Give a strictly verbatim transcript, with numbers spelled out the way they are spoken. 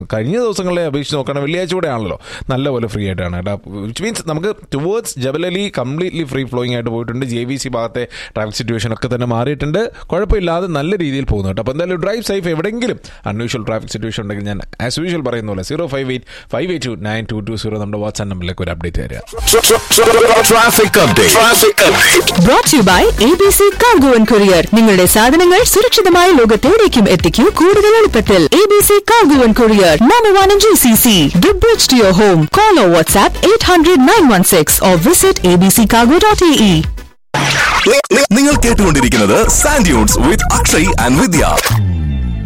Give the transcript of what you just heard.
കഴിഞ്ഞ ദിവസങ്ങളെ അപേക്ഷിച്ച് നോക്കുകയാണെങ്കിൽ വെള്ളിയാഴ്ച കൂടെ ആണല്ലോ നല്ലപോലെ ഫ്രീ ആയിട്ടാണ് കേട്ടോ. വിച്ച് മീൻസ് നമുക്ക് towards Jebel Ali completely free flowing ആയിട്ട് പോയിട്ടുണ്ട്. ജെ വി സി ഭാഗത്തെ ട്രാഫിക് സിറ്റുവേഷൻ ഒക്കെ തന്നെ മാറിയിട്ടുണ്ട്. കുഴപ്പമില്ലാതെ നല്ല രീതിയിൽ പോകുന്നു കേട്ടോ. അപ്പോൾ എന്തായാലും ഡ്രൈവ് സേഫ്. എവിടെയെങ്കിലും അൺയൂഷ്വൽ ട്രാഫിക് സിറ്റുവേഷൻ ഉണ്ടെങ്കിൽ ഞാൻ ആസ് യൂഷ്വൽ പറയുന്ന പോലെ zero five eight five eight to nine to to zero നമ്മുടെ വാട്സ്ആപ്പ് നമ്പറിലേക്ക് ഒരു അപ്ഡേറ്റ് തരിക. Brought to you by A B C Cargo and Courier. നിങ്ങളുടെ സാധനങ്ങൾ സുരക്ഷിതമായ ലോകത്തെവിടേക്കും എത്തിക്കൂ കൂടുതൽ എളുപ്പത്തിൽ. A B C Cargo and Courier, number one in G C C. The bridge to your home. Call or WhatsApp eight hundred nine one six or visit a b c cargo dot a e. നിങ്ങൾ കേട്ടുകൊണ്ടിരിക്കുന്നത് sand dunes with Akshay and Vidya.